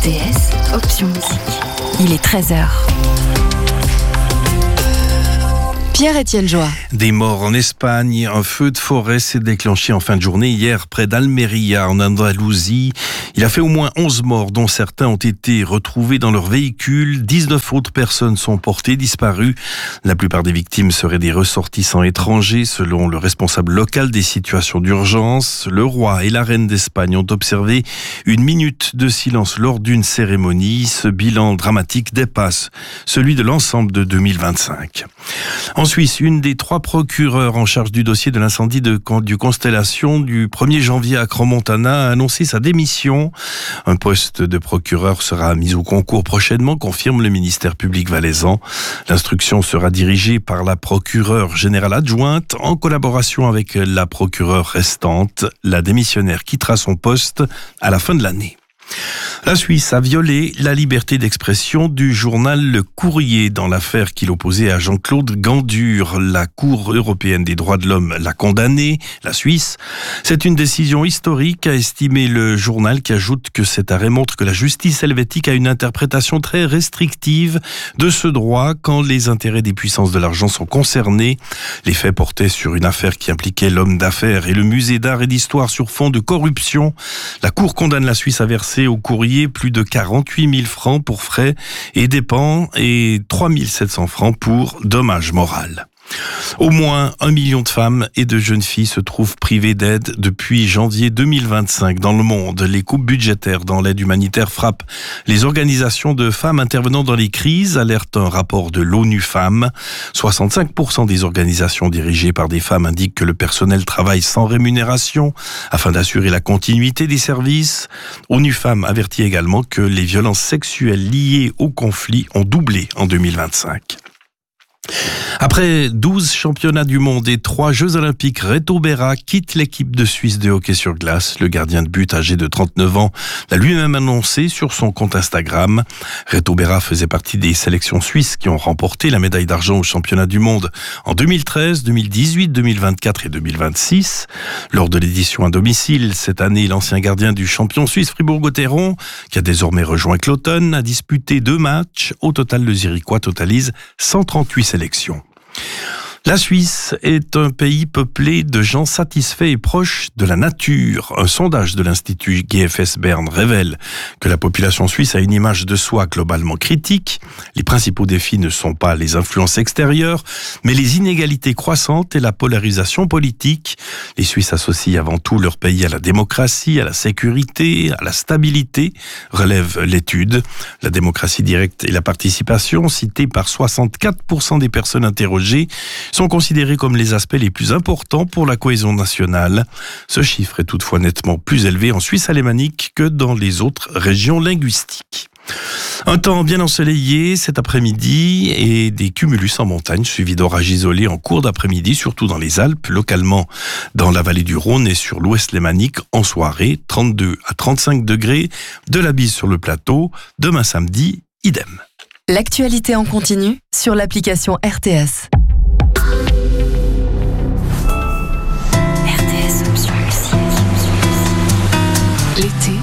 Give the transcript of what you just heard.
RTS, option musique. Il est 13h. Pierre-Étienne Joie. Des morts en Espagne, un feu de forêt s'est déclenché en fin de journée hier près d'Almeria en Andalousie. Il a fait au moins 11 morts dont certains ont été retrouvés dans leur véhicule. 19 autres personnes sont portées disparues. La plupart des victimes seraient des ressortissants étrangers selon le responsable local des situations d'urgence. Le roi et la reine d'Espagne ont observé une minute de silence lors d'une cérémonie. Ce bilan dramatique dépasse celui de l'ensemble de 2025. En Suisse, une des 3 procureurs en charge du dossier de l'incendie du Constellation du 1er janvier à Crans-Montana a annoncé sa démission. Un poste de procureur sera mis au concours prochainement, confirme le ministère public valaisan. L'instruction sera dirigée par la procureure générale adjointe en collaboration avec la procureure restante. La démissionnaire quittera son poste à la fin de l'année. La Suisse a violé la liberté d'expression du journal Le Courrier dans l'affaire qu'il opposait à Jean-Claude Gandur. La Cour européenne des droits de l'homme l'a condamné, la Suisse. C'est une décision historique, a estimé le journal, qui ajoute que cet arrêt montre que la justice helvétique a une interprétation très restrictive de ce droit quand les intérêts des puissances de l'argent sont concernés. Les faits portaient sur une affaire qui impliquait l'homme d'affaires et le musée d'art et d'histoire sur fond de corruption. La Cour condamne la Suisse à verser au Courrier plus de 48 000 francs pour frais et dépens et 3 700 francs pour dommages moraux. Au moins 1 million de femmes et de jeunes filles se trouvent privées d'aide depuis janvier 2025 dans le monde. Les coupes budgétaires dans l'aide humanitaire frappent les organisations de femmes intervenant dans les crises, alerte un rapport de l'ONU Femmes. 65% des organisations dirigées par des femmes indiquent que le personnel travaille sans rémunération afin d'assurer la continuité des services. ONU Femmes avertit également que les violences sexuelles liées au conflit ont doublé en 2025. Après 12 championnats du monde et 3 Jeux Olympiques, Reto Berra quitte l'équipe de Suisse de hockey sur glace. Le gardien de but âgé de 39 ans l'a lui-même annoncé sur son compte Instagram. Reto Berra faisait partie des sélections suisses qui ont remporté la médaille d'argent aux championnats du monde en 2013, 2018, 2024 et 2026. Lors de l'édition à domicile, cette année, l'ancien gardien du champion suisse Fribourg-Gotteron, qui a désormais rejoint Cloton, a disputé 2 matchs. Au total, le Zérichois totalise 138 sélections. La Suisse est un pays peuplé de gens satisfaits et proches de la nature. Un sondage de l'Institut GFS Bern révèle que la population suisse a une image de soi globalement critique. Les principaux défis ne sont pas les influences extérieures, mais les inégalités croissantes et la polarisation politique. Les Suisses associent avant tout leur pays à la démocratie, à la sécurité, à la stabilité, relève l'étude. La démocratie directe et la participation, citées par 64% des personnes interrogées, sont considérés comme les aspects les plus importants pour la cohésion nationale. Ce chiffre est toutefois nettement plus élevé en Suisse alémanique que dans les autres régions linguistiques. Un temps bien ensoleillé cet après-midi et des cumulus en montagne, suivis d'orages isolés en cours d'après-midi, surtout dans les Alpes, localement dans la vallée du Rhône et sur l'ouest lémanique en soirée, 32 à 35 degrés, de la bise sur le plateau, demain samedi, idem. L'actualité en continu sur l'application RTS. RTS option musique. L'été